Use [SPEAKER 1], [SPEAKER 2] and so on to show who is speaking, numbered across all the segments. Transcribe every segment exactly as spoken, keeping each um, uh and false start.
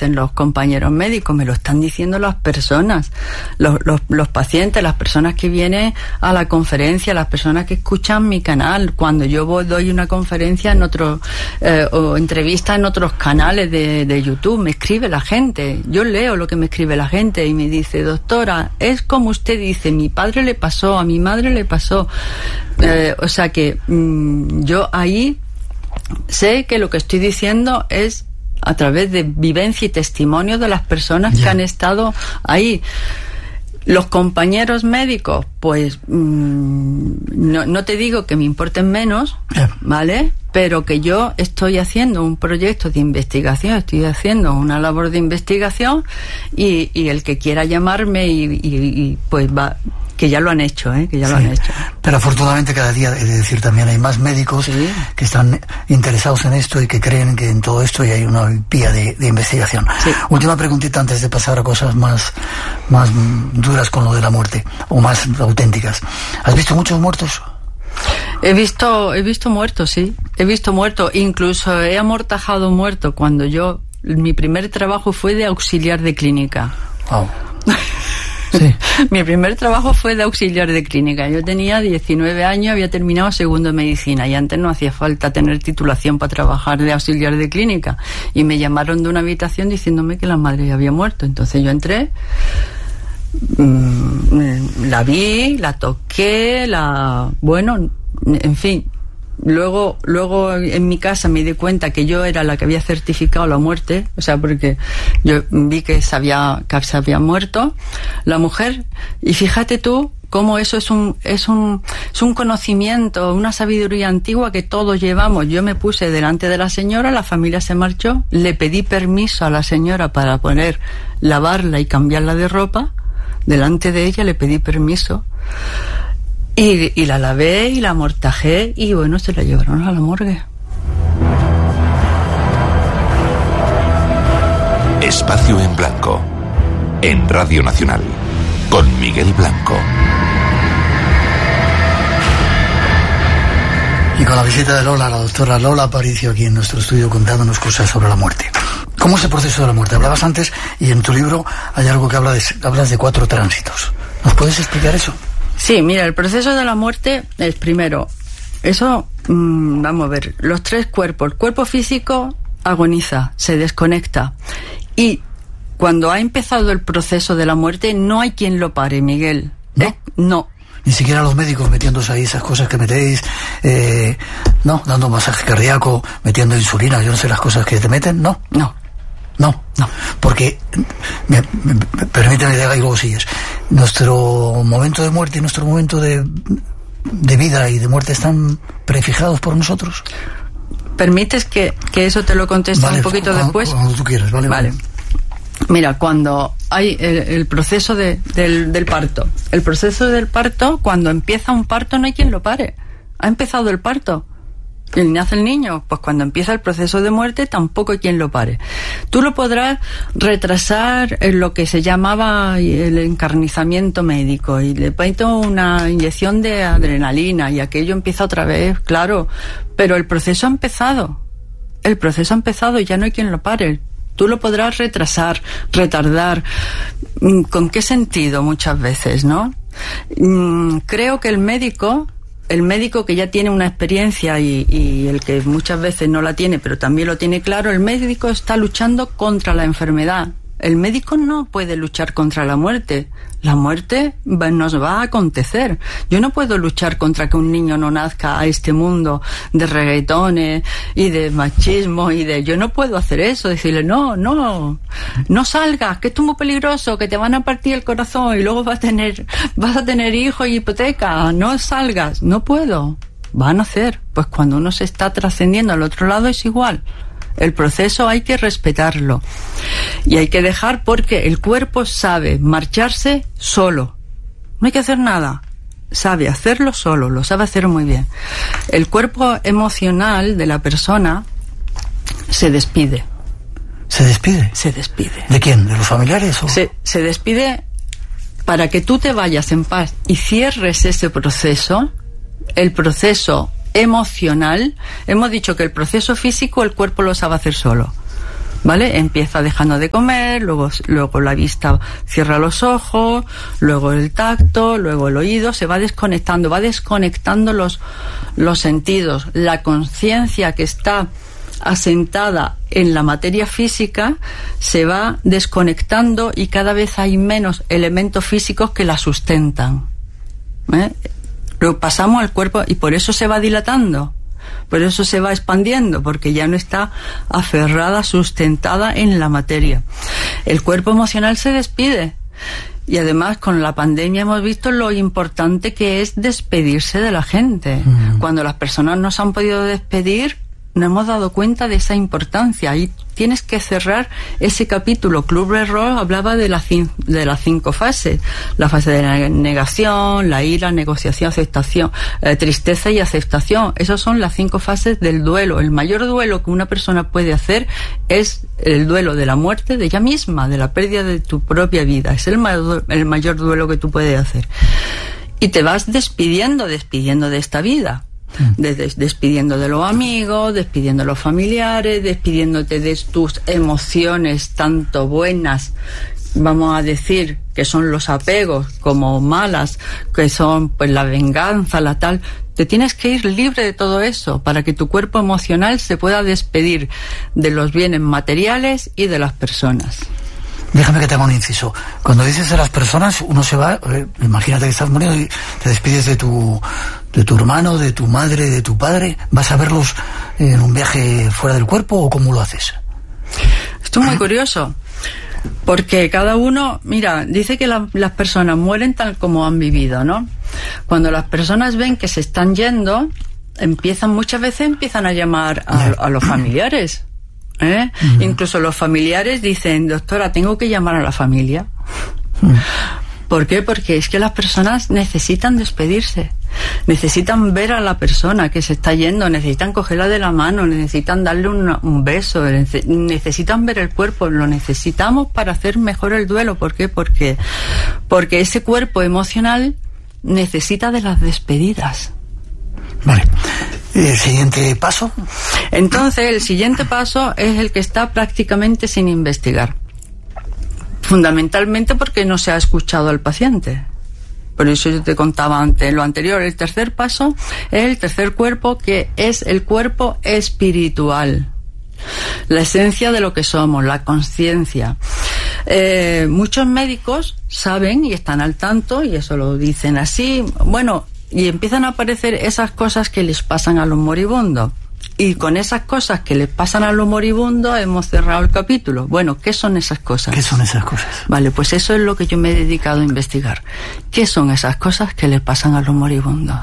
[SPEAKER 1] dicen los compañeros médicos, me lo están diciendo las personas, los, los, los pacientes, las personas que vienen a la conferencia, las personas que escuchan mi canal. Cuando yo voy, doy una conferencia en otro, eh, o entrevista en otros canales de, de YouTube, me escribe la gente, yo leo lo que me escribe la gente y me dice, doctora, es como usted dice, mi padre le pasó, a mi madre le pasó. Eh, o sea que mmm, yo ahí sé que lo que estoy diciendo es a través de vivencia y testimonio de las personas yeah. que han estado ahí. Los compañeros médicos, pues mmm, no, no te digo que me importen menos, yeah. ¿vale? Pero que yo estoy haciendo un proyecto de investigación, estoy haciendo una labor de investigación y, y el que quiera llamarme y, y, y pues va... que ya lo han hecho, ¿eh? que ya sí, lo han hecho.
[SPEAKER 2] Pero afortunadamente cada día, he de decir, también hay más médicos sí. que están interesados en esto y que creen que en todo esto hay una vía de, de investigación. Sí. Última preguntita antes de pasar a cosas más, más duras con lo de la muerte, o más auténticas. ¿Has visto muchos muertos?
[SPEAKER 1] He visto, he visto muertos, sí. He visto muertos. Incluso he amortajado muertos cuando yo, mi primer trabajo fue de auxiliar de clínica.
[SPEAKER 2] Wow. Sí.
[SPEAKER 1] Mi primer trabajo fue de auxiliar de clínica. Yo tenía diecinueve años, había terminado segundo de medicina y antes no hacía falta tener titulación para trabajar de auxiliar de clínica. Y me llamaron de una habitación diciéndome que la madre había muerto. Entonces yo entré, mmm, la vi, la toqué, la... bueno, en fin... Luego, luego en mi casa me di cuenta que yo era la que había certificado la muerte, o sea, porque yo vi que se había, que se había muerto la mujer, y fíjate tú cómo eso es un, es un, es un conocimiento, una sabiduría antigua que todos llevamos. Yo me puse delante de la señora, la familia se marchó, le pedí permiso a la señora para poder lavarla y cambiarla de ropa, delante de ella le pedí permiso. Y, y la lavé y la amortajé y bueno, se la llevaron a la morgue.
[SPEAKER 3] Espacio en Blanco, en Radio Nacional, con Miguel Blanco.
[SPEAKER 2] Y con la visita de Lola, la doctora Lola Aparicio, aquí en nuestro estudio contándonos cosas sobre la muerte. ¿Cómo es el proceso de la muerte? Hablabas antes y en tu libro hay algo que habla de, hablas de cuatro tránsitos. ¿Nos puedes explicar eso?
[SPEAKER 1] Sí, mira, el proceso de la muerte es primero, eso, mmm, vamos a ver, los tres cuerpos. El cuerpo físico agoniza, se desconecta. Y cuando ha empezado el proceso de la muerte, no hay quien lo pare, Miguel.
[SPEAKER 2] ¿No?
[SPEAKER 1] ¿Eh? No.
[SPEAKER 2] Ni siquiera los médicos metiéndose ahí esas cosas que metéis, eh, no, dando masaje cardíaco, metiendo insulina, yo no sé las cosas que te meten, no.
[SPEAKER 1] No.
[SPEAKER 2] No, no, porque, me, me, me, permíteme y luego sigues, nuestro momento de muerte y nuestro momento de, de vida y de muerte están prefijados por nosotros.
[SPEAKER 1] ¿Permites que, que eso te lo conteste vale, un poquito
[SPEAKER 2] cuando,
[SPEAKER 1] después?
[SPEAKER 2] Cuando tú quieras, vale.
[SPEAKER 1] Vale. vale. Mira, cuando hay el, el proceso de, del, del parto, el proceso del parto, cuando empieza un parto no hay quien lo pare. Ha empezado el parto. Y nace el niño, pues cuando empieza el proceso de muerte tampoco hay quien lo pare. Tú lo podrás retrasar en lo que se llamaba el encarnizamiento médico y le meto una inyección de adrenalina y aquello empieza otra vez, claro, pero el proceso ha empezado, el proceso ha empezado y ya no hay quien lo pare. Tú lo podrás retrasar, retardar. ¿Con qué sentido? Muchas veces, ¿no? Creo que el médico... El médico que ya tiene una experiencia y, y el que muchas veces no la tiene, pero también lo tiene claro, el médico está luchando contra la enfermedad. El médico no puede luchar contra la muerte. La muerte nos va a acontecer. Yo no puedo luchar contra que un niño no nazca a este mundo de reggaetones y de machismo y de... Yo no puedo hacer eso, decirle, no, no, no salgas, que esto es muy peligroso, que te van a partir el corazón y luego vas a tener, vas a tener hijos y hipoteca, no salgas. No puedo. Van a hacer. Pues cuando uno se está trascendiendo al otro lado es igual. El proceso hay que respetarlo y hay que dejar porque el cuerpo sabe marcharse solo, no hay que hacer nada, sabe hacerlo solo, lo sabe hacer muy bien. El cuerpo emocional de la persona se despide.
[SPEAKER 2] ¿Se despide?
[SPEAKER 1] Se despide.
[SPEAKER 2] ¿De quién? ¿De los familiares? O?
[SPEAKER 1] Se, se despide para que tú te vayas en paz y cierres ese proceso, el proceso emocional. Hemos dicho que el proceso físico el cuerpo lo sabe hacer solo, ¿vale? Empieza dejando de comer, luego, luego la vista cierra los ojos, luego el tacto, luego el oído, se va desconectando, va desconectando los, los sentidos. La conciencia que está asentada en la materia física se va desconectando y cada vez hay menos elementos físicos que la sustentan, ¿eh? Luego pasamos al cuerpo y por eso se va dilatando, por eso se va expandiendo, porque ya no está aferrada, sustentada en la materia. El cuerpo emocional se despide. Y además con la pandemia hemos visto lo importante que es despedirse de la gente. Mm. Cuando las personas no se han podido despedir, no hemos dado cuenta de esa importancia. Y tienes que cerrar ese capítulo. Kübler-Ross hablaba de, la, de las cinco fases. La fase de la negación, la ira, negociación, aceptación, eh, tristeza y aceptación. Esas son las cinco fases del duelo. El mayor duelo que una persona puede hacer es el duelo de la muerte de ella misma, de la pérdida de tu propia vida. Es el mayor, el mayor duelo que tú puedes hacer. Y te vas despidiendo, despidiendo de esta vida. Desde, despidiendo de los amigos, despidiendo de los familiares, despidiéndote de tus emociones tanto buenas, vamos a decir, que son los apegos, como malas, que son pues la venganza, la tal. Te tienes que ir libre de todo eso para que tu cuerpo emocional se pueda despedir de los bienes materiales y de las personas.
[SPEAKER 2] Déjame que te haga un inciso. Cuando dices a las personas, uno se va, eh, imagínate que estás muriendo y te despides de tu de tu hermano, de tu madre, de tu padre. ¿Vas a verlos en un viaje fuera del cuerpo o cómo lo haces?
[SPEAKER 1] Esto es muy curioso, porque cada uno, mira, dice que la, las personas mueren tal como han vivido, ¿no? Cuando las personas ven que se están yendo, empiezan, muchas veces empiezan a llamar a, a los familiares. ¿Eh? Uh-huh. Incluso los familiares dicen, doctora, tengo que llamar a la familia. Uh-huh. ¿Por qué? Porque es que las personas necesitan despedirse, necesitan ver a la persona que se está yendo, necesitan cogerla de la mano, necesitan darle un, un beso, nece- necesitan ver el cuerpo, lo necesitamos para hacer mejor el duelo. ¿Por qué? Porque, porque ese cuerpo emocional necesita de las despedidas.
[SPEAKER 2] Vale. ¿El siguiente paso?
[SPEAKER 1] Entonces, el siguiente paso es el que está prácticamente sin investigar. Fundamentalmente porque no se ha escuchado al paciente. Por eso yo te contaba antes lo anterior. El tercer paso es el tercer cuerpo, que es el cuerpo espiritual. La esencia de lo que somos, la conciencia. Eh, muchos médicos saben y están al tanto, y eso lo dicen así, bueno, y empiezan a aparecer esas cosas que les pasan a los moribundos. Y con esas cosas que les pasan a los moribundos hemos cerrado el capítulo. Bueno, ¿qué son esas cosas?
[SPEAKER 2] ¿Qué son esas cosas?
[SPEAKER 1] Vale, pues eso es lo que yo me he dedicado a investigar. ¿Qué son esas cosas que les pasan a los moribundos?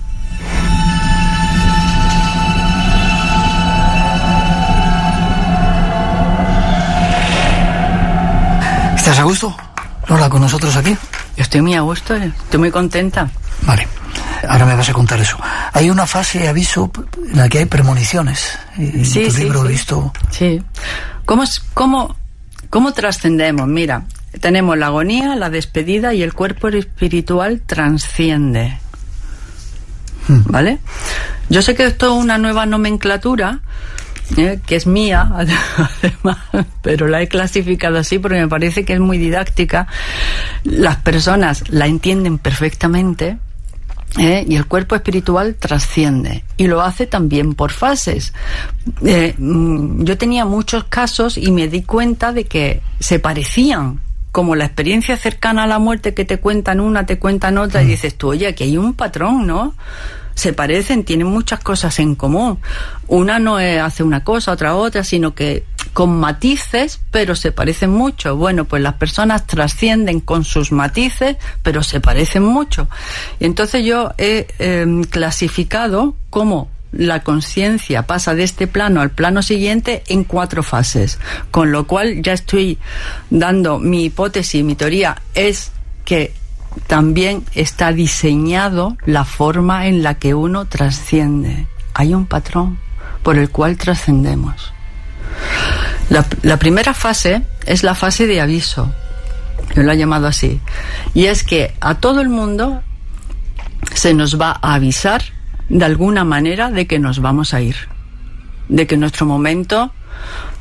[SPEAKER 2] ¿Estás a gusto, Lola, con nosotros aquí?
[SPEAKER 1] Yo estoy muy a gusto, estoy muy contenta.
[SPEAKER 2] Vale, ahora me vas a contar eso. Hay una fase, aviso, en la que hay premoniciones. En
[SPEAKER 1] sí,
[SPEAKER 2] tu
[SPEAKER 1] sí,
[SPEAKER 2] libro
[SPEAKER 1] sí.
[SPEAKER 2] he visto...
[SPEAKER 1] Sí. ¿Cómo, cómo, cómo trascendemos? Mira, tenemos la agonía, la despedida, y el cuerpo espiritual trasciende. Hmm. ¿Vale? Yo sé que esto es una nueva nomenclatura, ¿eh? que es mía, además, pero la he clasificado así porque me parece que es muy didáctica. Las personas la entienden perfectamente, ¿eh? y el cuerpo espiritual trasciende, y lo hace también por fases. Eh, yo tenía muchos casos y me di cuenta de que se parecían, como la experiencia cercana a la muerte, que te cuentan una, te cuentan otra, y dices tú, oye, aquí hay un patrón, ¿no? Se parecen, tienen muchas cosas en común. Una no es, hace una cosa, otra otra, sino que con matices, pero se parecen mucho. Bueno, pues las personas trascienden con sus matices, pero se parecen mucho. Y entonces yo he eh, clasificado cómo la conciencia pasa de este plano al plano siguiente en cuatro fases. Con lo cual ya estoy dando mi hipótesis, mi teoría es que también está diseñado la forma en la que uno trasciende. Hay un patrón por el cual trascendemos. La, la primera fase es la fase de aviso. Yo lo he llamado así. Y es que a todo el mundo se nos va a avisar de alguna manera de que nos vamos a ir. De que nuestro momento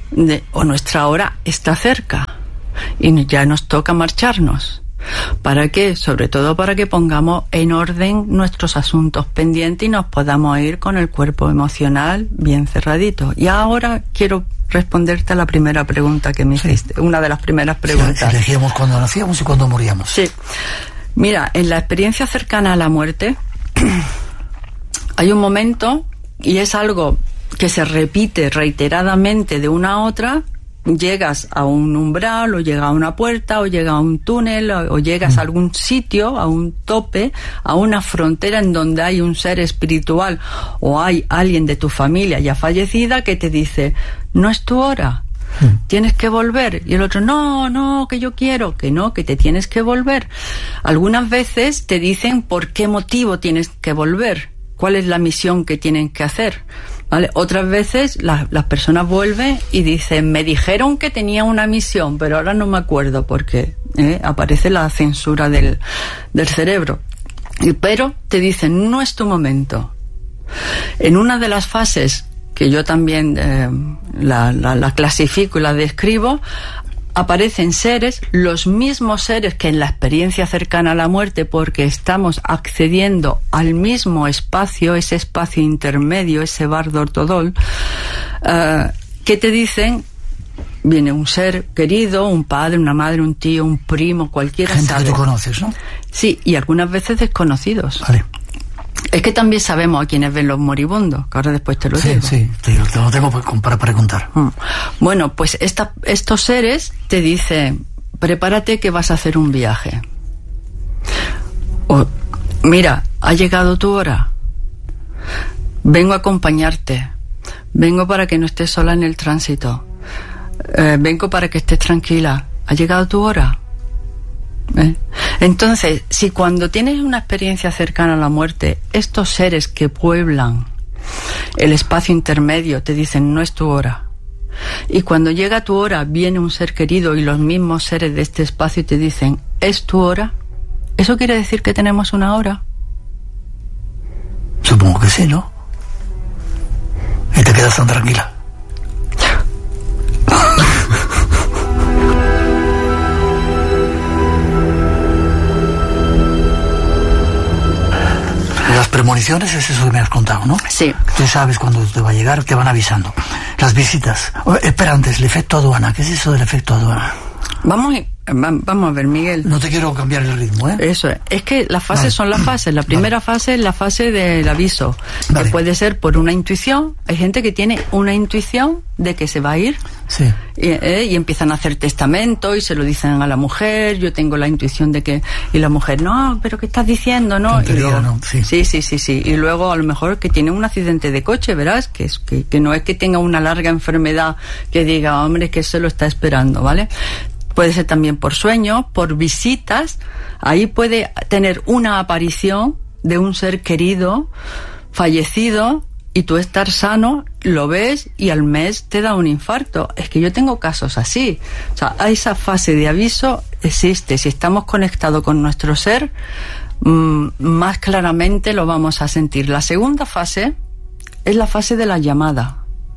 [SPEAKER 1] de, o nuestra hora está cerca y ya nos toca marcharnos. ¿Para qué? Sobre todo para que pongamos en orden nuestros asuntos pendientes y nos podamos ir con el cuerpo emocional bien cerradito. Y ahora quiero responderte a la primera pregunta que me hiciste, sí. Una de las primeras preguntas.
[SPEAKER 2] Sí, elegíamos cuándo nacíamos y cuándo moríamos.
[SPEAKER 1] Sí. Mira, en la experiencia cercana a la muerte hay un momento, y es algo que se repite reiteradamente de una a otra. Llegas a un umbral, o llegas a una puerta, o llegas a un túnel, o, o llegas mm. a algún sitio, a un tope, a una frontera en donde hay un ser espiritual o hay alguien de tu familia ya fallecida que te dice, no es tu hora, mm. tienes que volver. Y el otro, no, no, que yo quiero, que no, que te tienes que volver. Algunas veces te dicen por qué motivo tienes que volver, cuál es la misión que tienen que hacer. ¿Vale? Otras veces la, las personas vuelven y dicen, me dijeron que tenía una misión, pero ahora no me acuerdo porque ¿eh? aparece la censura del, del cerebro. Y, pero te dicen, no es tu momento. En una de las fases, que yo también eh, la, la, la clasifico y la describo, aparecen seres, los mismos seres que en la experiencia cercana a la muerte, porque estamos accediendo al mismo espacio, ese espacio intermedio, ese bardo ortodol, uh, que te dicen, viene un ser querido, un padre, una madre, un tío, un primo, cualquiera.
[SPEAKER 2] Gente
[SPEAKER 1] sabe.
[SPEAKER 2] que tú conoces, ¿no?
[SPEAKER 1] Sí, y algunas veces desconocidos.
[SPEAKER 2] Vale.
[SPEAKER 1] Es que también sabemos a quienes ven los moribundos, que ahora después te lo
[SPEAKER 2] sí,
[SPEAKER 1] digo.
[SPEAKER 2] Sí, te lo tengo, tengo para preguntar.
[SPEAKER 1] Mm. Bueno, pues esta, estos seres te dicen, prepárate que vas a hacer un viaje. O, mira, ha llegado tu hora. Vengo a acompañarte. Vengo para que no estés sola en el tránsito. Eh, vengo para que estés tranquila. ¿Ha llegado tu hora? ¿Eh? Entonces, si cuando tienes una experiencia cercana a la muerte, estos seres que pueblan el espacio intermedio te dicen no es tu hora, y cuando llega tu hora viene un ser querido y los mismos seres de este espacio te dicen es tu hora, ¿eso quiere decir que tenemos una hora?
[SPEAKER 2] Supongo que sí, ¿no? Y te quedas tan tranquila. Las premoniciones es eso que me has contado, ¿no?
[SPEAKER 1] Sí.
[SPEAKER 2] Tú sabes cuándo te va a llegar, te van avisando. Las visitas. Oh, espera antes, el efecto aduana. ¿Qué es eso del efecto aduana?
[SPEAKER 1] Vamos a, vamos a ver, Miguel.
[SPEAKER 2] No te quiero cambiar el ritmo, ¿eh?
[SPEAKER 1] Eso es. Es que las fases vale. son las fases. La primera vale. fase es la fase del aviso. Vale. Que puede ser por una intuición. Hay gente que tiene una intuición de que se va a ir.
[SPEAKER 2] Sí.
[SPEAKER 1] Y, eh, y empiezan a hacer testamento y se lo dicen a la mujer. Yo tengo la intuición de que... Y la mujer, no, pero ¿qué estás diciendo? No.
[SPEAKER 2] Y luego, no. Sí.
[SPEAKER 1] sí, sí, sí, sí. Y luego a lo mejor que tiene un accidente de coche, verás, que, es, que, que no es que tenga una larga enfermedad que diga, hombre, que se lo está esperando, ¿vale? Puede ser también por sueño, por visitas. Ahí puede tener una aparición de un ser querido, fallecido, y tú estar sano, lo ves y al mes te da un infarto. Es que yo tengo casos así. O sea, esa fase de aviso existe. Si estamos conectados con nuestro ser, mmm, más claramente lo vamos a sentir. La segunda fase es la fase de la llamada.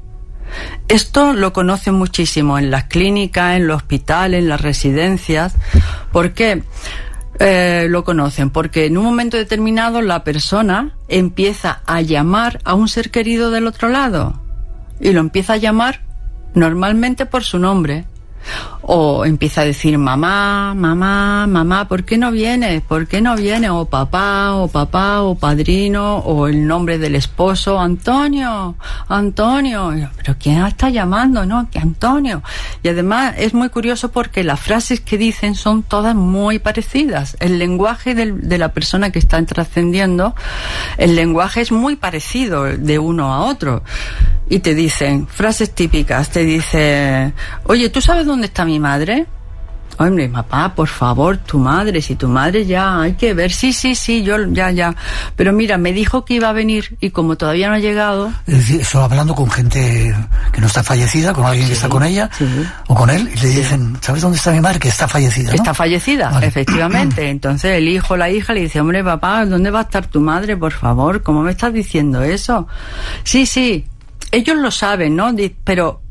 [SPEAKER 1] Esto lo conocen muchísimo en las clínicas, en los hospitales, en las residencias. ¿Por qué eh, lo conocen? Porque en un momento determinado la persona empieza a llamar a un ser querido del otro lado y lo empieza a llamar normalmente por su nombre. O empieza a decir mamá, mamá, mamá, ¿por qué no vienes? ¿Por qué no vienes? O papá, o papá, o padrino, o el nombre del esposo, Antonio, Antonio. ¿Pero quién está llamando? No, que Antonio. Y además es muy curioso porque las frases que dicen son todas muy parecidas. El lenguaje del, de la persona que está trascendiendo, el lenguaje es muy parecido de uno a otro. Y te dicen frases típicas, te dice, oye, ¿tú sabes dónde está mi madre? Hombre, papá, por favor, tu madre, si tu madre ya hay que ver, sí, sí, sí, yo ya, ya, pero mira, me dijo que iba a venir y como todavía no ha llegado...
[SPEAKER 2] Es decir, estoy hablando con gente que no está fallecida, con alguien sí, que está con ella, sí. o con él, y le dicen, ¿sabes dónde está mi madre? Que está fallecida, ¿no?
[SPEAKER 1] Está fallecida, vale. Efectivamente. Entonces el hijo o la hija le dice, hombre, papá, ¿dónde va a estar tu madre, por favor? ¿Cómo me estás diciendo eso? Sí, sí. Ellos lo saben, ¿no? Pero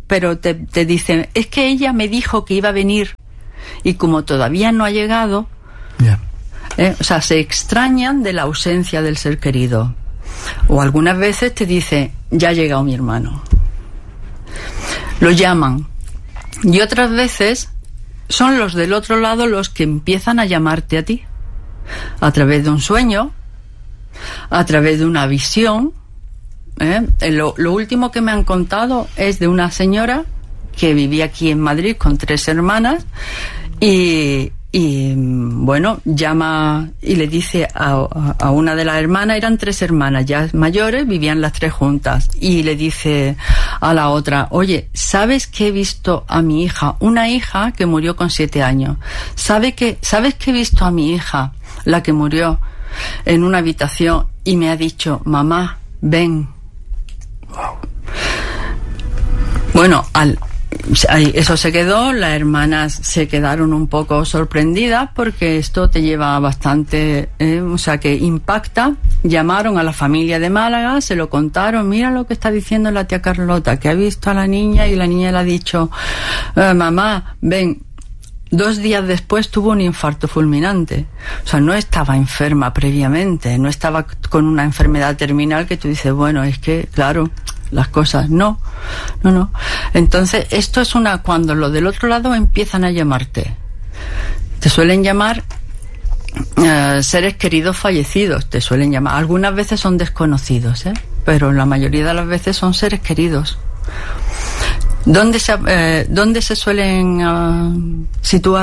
[SPEAKER 1] pero te, te dicen, es que ella me dijo que iba a venir y como todavía no ha llegado,
[SPEAKER 2] yeah.
[SPEAKER 1] eh, o sea, se extrañan de la ausencia del ser querido. O algunas veces te dicen, ya ha llegado mi hermano. Lo llaman. Y otras veces son los del otro lado los que empiezan a llamarte a ti. A través de un sueño, a través de una visión. ¿eh? Lo, lo último que me han contado es de una señora que vivía aquí en Madrid con tres hermanas y, y bueno, llama y le dice a, a una de las hermanas, eran tres hermanas ya mayores, vivían las tres juntas, y le dice a la otra, oye, ¿sabes que he visto a mi hija? Una hija que murió con siete años. ¿Sabe que, ¿Sabes que he visto a mi hija, la que murió, en una habitación y me ha dicho, mamá, ven? Wow. Bueno, al eso se quedó, las hermanas se quedaron un poco sorprendidas porque esto te lleva bastante, eh, o sea que impacta. Llamaron a la familia de Málaga, se lo contaron, mira lo que está diciendo la tía Carlota, que ha visto a la niña y la niña le ha dicho, eh, mamá, ven. Dos días después tuvo un infarto fulminante. O sea, no estaba enferma previamente, no estaba con una enfermedad terminal que tú dices, bueno, es que, claro, las cosas, no, no, no. Entonces, esto es una, cuando los del otro lado empiezan a llamarte. Te suelen llamar eh, seres queridos fallecidos, te suelen llamar. Algunas veces son desconocidos, ¿eh? Pero la mayoría de las veces son seres queridos. ¿Dónde se, eh, ¿dónde se suelen uh, situar?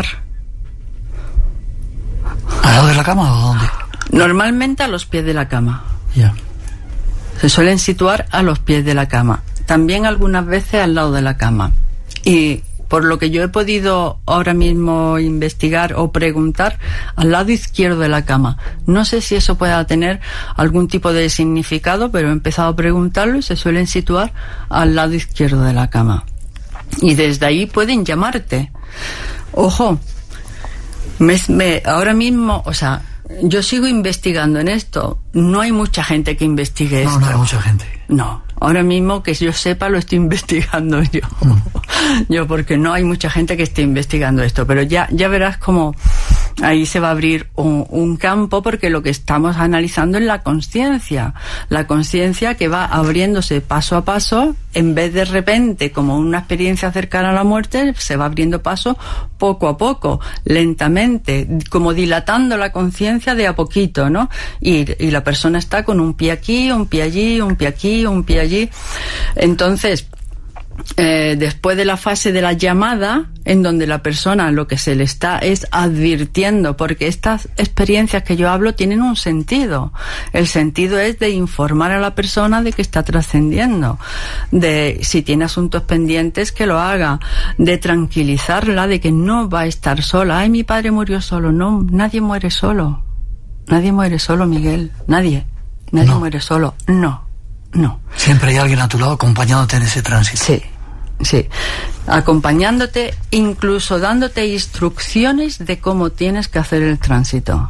[SPEAKER 2] ¿Al lado de la cama o dónde?
[SPEAKER 1] Normalmente a los pies de la cama.
[SPEAKER 2] Ya. Yeah.
[SPEAKER 1] Se suelen situar a los pies de la cama. También algunas veces al lado de la cama. Y por lo que yo he podido ahora mismo investigar o preguntar, al lado izquierdo de la cama. No sé si eso pueda tener algún tipo de significado, pero he empezado a preguntarlo y se suelen situar al lado izquierdo de la cama. Y desde ahí pueden llamarte. Ojo, me, me, ahora mismo, o sea, yo sigo investigando en esto. No hay mucha gente que investigue
[SPEAKER 2] no,
[SPEAKER 1] esto.
[SPEAKER 2] No, no hay mucha gente.
[SPEAKER 1] No, ahora mismo que yo sepa lo estoy investigando yo. Mm. Yo porque no hay mucha gente que esté investigando esto, pero ya ya verás cómo ahí se va a abrir un, un campo, porque lo que estamos analizando es la conciencia. La conciencia que va abriéndose paso a paso, en vez de repente como una experiencia cercana a la muerte, se va abriendo paso poco a poco, lentamente, como dilatando la conciencia de a poquito, ¿no? Y, y la persona está con un pie aquí, un pie allí, un pie aquí, un pie allí. Entonces, eh, después de la fase de la llamada, en donde la persona lo que se le está es advirtiendo, porque estas experiencias que yo hablo tienen un sentido. El sentido es de informar a la persona de que está trascendiendo, de si tiene asuntos pendientes que lo haga, de tranquilizarla de que no va a estar sola. Ay, mi padre murió solo. No, nadie muere solo. Nadie muere solo, Miguel. Nadie. Nadie no. muere solo. No. No.
[SPEAKER 2] Siempre hay alguien a tu lado acompañándote en ese tránsito.
[SPEAKER 1] Sí, sí. Acompañándote, incluso dándote instrucciones de cómo tienes que hacer el tránsito.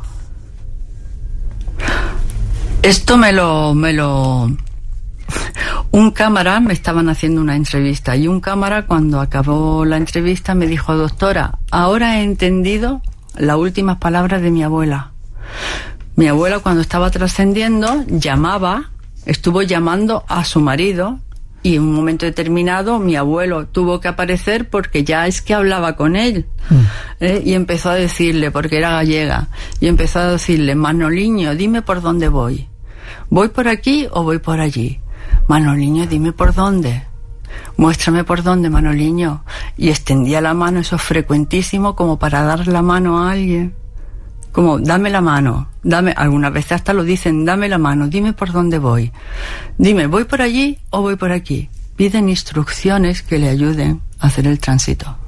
[SPEAKER 1] Esto me lo, me lo... Un cámara, me estaban haciendo una entrevista, y un cámara, cuando acabó la entrevista, me dijo, doctora, ahora he entendido las últimas palabras de mi abuela. Mi abuela, cuando estaba trascendiendo, llamaba... Estuvo llamando a su marido y en un momento determinado mi abuelo tuvo que aparecer porque ya es que hablaba con él. Mm. ¿eh? Y empezó a decirle, porque era gallega, y empezó a decirle, Manoliño, dime por dónde voy. ¿Voy por aquí o voy por allí? Manoliño, dime por dónde. Muéstrame por dónde, Manoliño. Y extendía la mano, eso es frecuentísimo, como para dar la mano a alguien. Como, dame la mano, dame, algunas veces hasta lo dicen, dame la mano, dime por dónde voy. Dime, ¿voy por allí o voy por aquí? Piden instrucciones que le ayuden a hacer el tránsito.